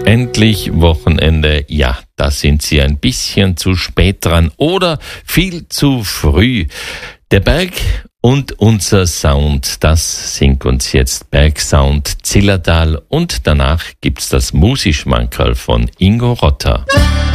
Endlich Wochenende. Ja, da sind Sie ein bisschen zu spät dran oder viel zu früh. Der Berg und unser Sound, das singt uns jetzt Bergsound Zillertal und danach gibt's das Musikschmankerl von Ingo Rotter.